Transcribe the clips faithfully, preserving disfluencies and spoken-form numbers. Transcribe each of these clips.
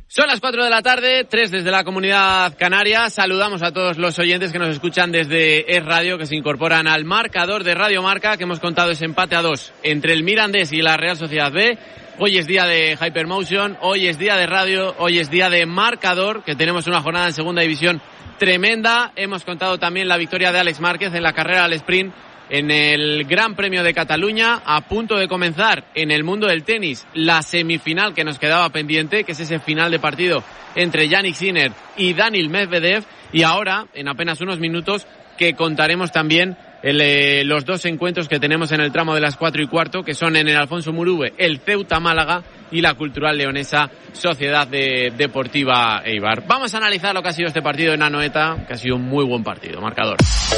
Son las cuatro de la tarde, tres desde la Comunidad Canaria. Saludamos a todos los oyentes que nos escuchan desde Es Radio, que se incorporan al marcador de Radio Marca, que hemos contado ese empate a dos entre el Mirandés y la Real Sociedad B. Hoy es día de Hypermotion, hoy es día de radio, hoy es día de marcador, que tenemos una jornada en segunda división tremenda. Hemos contado también la victoria de Alex Márquez en la carrera al sprint en el Gran Premio de Cataluña, a punto de comenzar en el mundo del tenis la semifinal que nos quedaba pendiente, que es ese final de partido entre Jannik Sinner y Daniil Medvedev, y ahora, en apenas unos minutos, que contaremos también el, eh, los dos encuentros que tenemos en el tramo de las cuatro y cuarto, que son en el Alfonso Muruve, el Ceuta Málaga y la Cultural Leonesa Sociedad de, Deportiva Eibar. Vamos a analizar lo que ha sido este partido en Anoeta, que ha sido un muy buen partido. Marcador.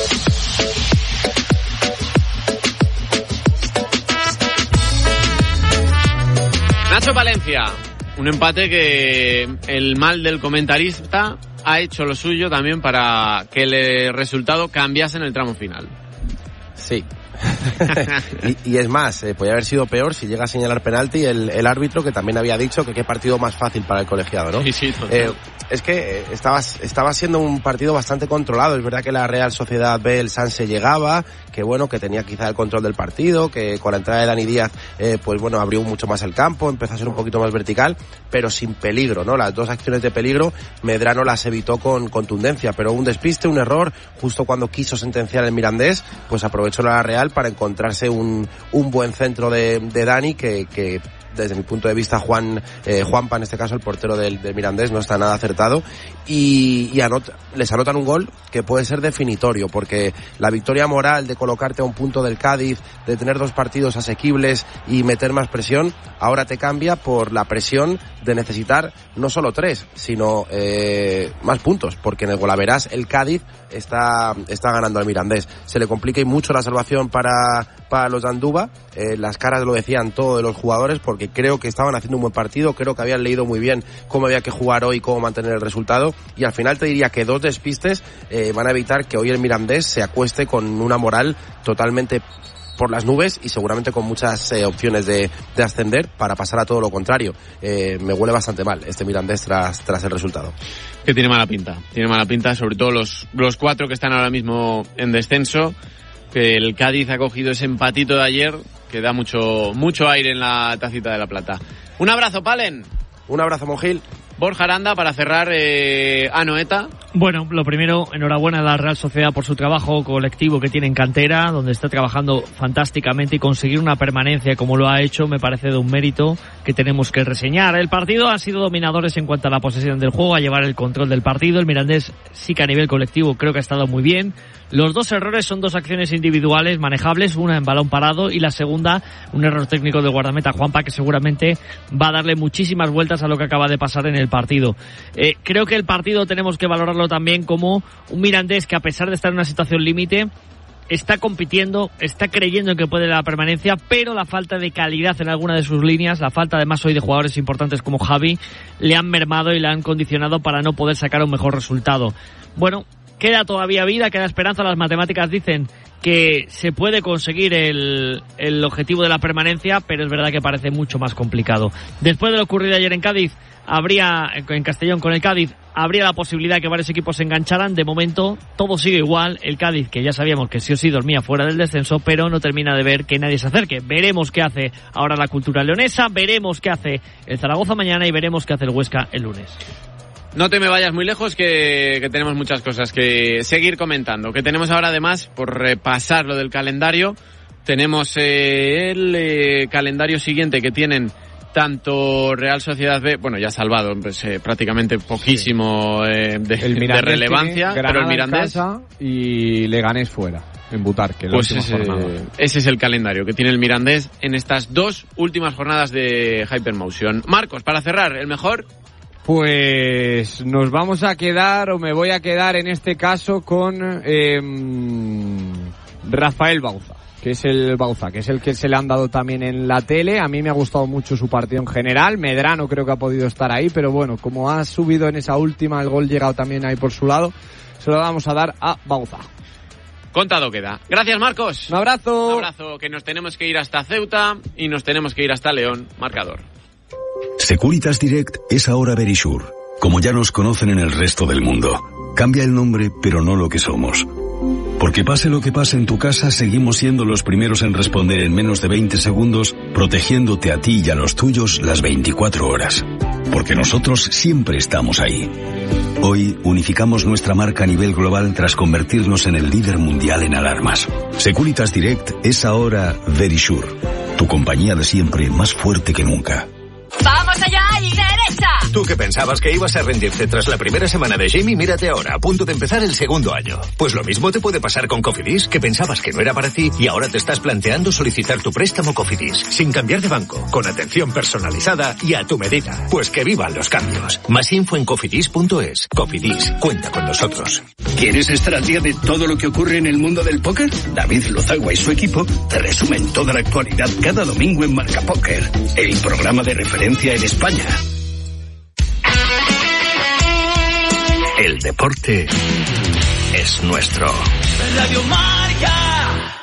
Nacho Palencia, un empate que el mal del comentarista ha hecho lo suyo también para que el resultado cambiase en el tramo final. Sí. y, y es más, eh, podría haber sido peor si llega a señalar penalti el, el árbitro, que también había dicho que qué partido más fácil para el colegiado, ¿no? Sí, sí, total. Eh, es que eh, estaba, estaba siendo un partido bastante controlado. Es verdad que la Real Sociedad B, el Sanse llegaba, que bueno, que tenía quizá el control del partido, que con la entrada de Dani Díaz, eh, pues bueno, abrió mucho más el campo, empezó a ser un poquito más vertical, pero sin peligro, ¿no? Las dos acciones de peligro, Medrano las evitó con contundencia, pero un despiste, un error, justo cuando quiso sentenciar el Mirandés, pues aprovechó la Real para encontrarse un, un buen centro de, de Dani, que, que desde mi punto de vista Juan eh, Juanpa, en este caso el portero del, del Mirandés, no está nada acertado, y, y anota, les anotan un gol que puede ser definitorio, porque la victoria moral de colocarte a un punto del Cádiz, de tener dos partidos asequibles y meter más presión, ahora te cambia por la presión de necesitar no solo tres, sino eh, más puntos, porque en el Golaveras el Cádiz está, está ganando al Mirandés. Se le complica y mucho la salvación para, para los de Andúba, eh, las caras lo decían todo de los jugadores, porque creo que estaban haciendo un buen partido, creo que habían leído muy bien cómo había que jugar hoy, cómo mantener el resultado, y al final te diría que dos despistes eh, van a evitar que hoy el Mirandés se acueste con una moral totalmente por las nubes y seguramente con muchas eh, opciones de, de ascender, para pasar a todo lo contrario. Eh, me huele bastante mal este Mirandés tras, tras el resultado. Que tiene mala pinta, tiene mala pinta, sobre todo los, los cuatro que están ahora mismo en descenso, que el Cádiz ha cogido ese empatito de ayer que da mucho, mucho aire en la tacita de la plata. Un abrazo, Palen. Un abrazo, Monjil. Borja Aranda, para cerrar eh, Anoeta. Bueno, lo primero, enhorabuena a la Real Sociedad por su trabajo colectivo que tiene en cantera, donde está trabajando fantásticamente, y conseguir una permanencia como lo ha hecho me parece de un mérito que tenemos que reseñar. El partido ha sido dominadores en cuanto a la posesión del juego, a llevar el control del partido. El Mirandés sí que a nivel colectivo creo que ha estado muy bien. Los dos errores son dos acciones individuales manejables, una en balón parado y la segunda un error técnico del guardameta Juanpa, que seguramente va a darle muchísimas vueltas a lo que acaba de pasar en el partido. Eh, creo que el partido tenemos que valorarlo también como un Mirandés que, a pesar de estar en una situación límite, está compitiendo, está creyendo en que puede la permanencia, pero la falta de calidad en alguna de sus líneas, la falta además hoy de jugadores importantes como Javi, le han mermado y le han condicionado para no poder sacar un mejor resultado. Bueno, queda todavía vida, queda esperanza. Las matemáticas dicen que se puede conseguir el, el objetivo de la permanencia, pero es verdad que parece mucho más complicado. Después de lo ocurrido ayer en Cádiz, habría, en Castellón con el Cádiz, habría la posibilidad de que varios equipos se engancharan. De momento todo sigue igual. El Cádiz, que ya sabíamos que sí o sí dormía fuera del descenso, pero no termina de ver que nadie se acerque. Veremos qué hace ahora la Cultural Leonesa, veremos qué hace el Zaragoza mañana y veremos qué hace el Huesca el lunes. No te me vayas muy lejos, que, que tenemos muchas cosas que seguir comentando. Que tenemos ahora, además, por repasar lo del calendario, tenemos eh, el eh, calendario siguiente que tienen tanto Real Sociedad B, bueno, ya salvado, pues eh, prácticamente poquísimo eh, de, de relevancia, pero el Mirandés y Leganés fuera, en Butarque. Pues ese, ese es el calendario que tiene el Mirandés en estas dos últimas jornadas de Hypermotion. Marcos, para cerrar, ¿el mejor? Pues nos vamos a quedar, o me voy a quedar en este caso con eh, Rafael Bauza, que es el Bauza, que es el que se le han dado también en la tele. A mí me ha gustado mucho su partido en general. Medrano creo que ha podido estar ahí, pero bueno, como ha subido en esa última, el gol llegado también ahí por su lado, se lo vamos a dar a Bauza. Contado queda. Gracias, Marcos. Un abrazo. Un abrazo, que nos tenemos que ir hasta Ceuta y nos tenemos que ir hasta León. Marcador. Securitas Direct es ahora Verisure, como ya nos conocen en el resto del mundo. Cambia el nombre, pero no lo que somos. Porque pase lo que pase en tu casa, seguimos siendo los primeros en responder en menos de veinte segundos, protegiéndote a ti y a los tuyos las veinticuatro horas. Porque nosotros siempre estamos ahí. Hoy unificamos nuestra marca a nivel global tras convertirnos en el líder mundial en alarmas. Securitas Direct es ahora Verisure, tu compañía de siempre más fuerte que nunca. ¡Vamos allá y derecha! Tú que pensabas que ibas a rendirte tras la primera semana de Jamie, mírate ahora, a punto de empezar el segundo año. Pues lo mismo te puede pasar con Cofidis, que pensabas que no era para ti y ahora te estás planteando solicitar tu préstamo Cofidis, sin cambiar de banco, con atención personalizada y a tu medida. Pues que vivan los cambios. Más info en cofidis punto es. Cofidis, cuenta con nosotros. ¿Quieres estar al día de todo lo que ocurre en el mundo del póker? David Lozagua y su equipo te resumen toda la actualidad cada domingo en Marca Póker, el programa de referencia en España. El deporte es nuestro. Radio Marca.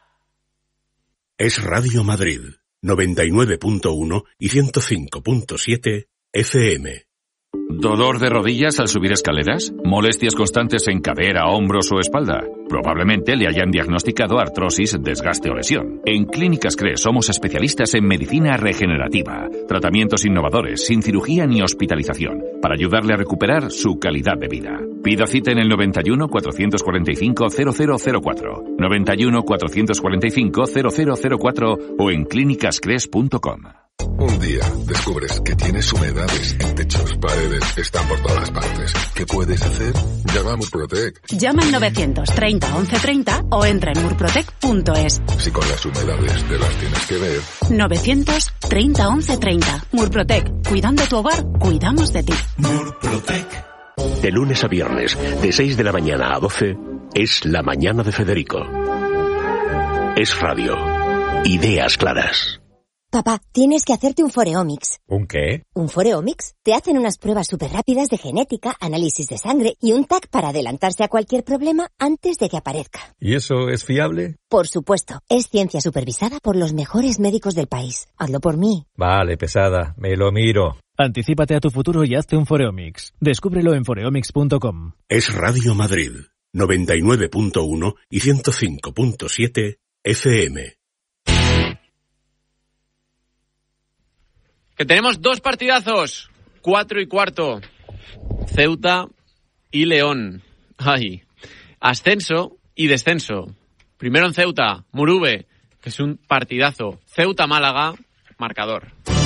Es Radio Madrid, noventa y nueve punto uno y ciento cinco punto siete F M. ¿Dolor de rodillas al subir escaleras? ¿Molestias constantes en cadera, hombros o espalda? Probablemente le hayan diagnosticado artrosis, desgaste o lesión. En Clínicas Cres somos especialistas en medicina regenerativa, tratamientos innovadores, sin cirugía ni hospitalización, para ayudarle a recuperar su calidad de vida. Pida cita en el noventa y uno, cuatrocientos cuarenta y cinco, cero cero cero cuatro, noventa y uno, cuatrocientos cuarenta y cinco, cero cero cero cuatro o en clínicas cres punto com. Un día descubres que tienes humedades en techos, paredes, están por todas partes. ¿Qué puedes hacer? Llama a Murprotec. Llama al novecientos treinta once treinta o entra en murprotec punto es. Si con las humedades te las tienes que ver. novecientos treinta once treinta. Murprotec. Cuidando tu hogar, cuidamos de ti. Murprotec. De lunes a viernes, de seis de la mañana a doce, es La Mañana de Federico. Es radio. Ideas claras. Papá, tienes que hacerte un Foreomics. ¿Un qué? ¿Un Foreomics? Te hacen unas pruebas súper rápidas de genética, análisis de sangre y un T A C para adelantarse a cualquier problema antes de que aparezca. ¿Y eso es fiable? Por supuesto. Es ciencia supervisada por los mejores médicos del país. Hazlo por mí. Vale, pesada. Me lo miro. Anticípate a tu futuro y hazte un Foreomics. Descúbrelo en foreomics punto com. Es Radio Madrid, noventa y nueve punto uno y ciento cinco punto siete F M. Que tenemos dos partidazos, cuatro y cuarto, Ceuta y León. Ay, ascenso y descenso. Primero en Ceuta, Murube, que es un partidazo. Ceuta-Málaga, marcador.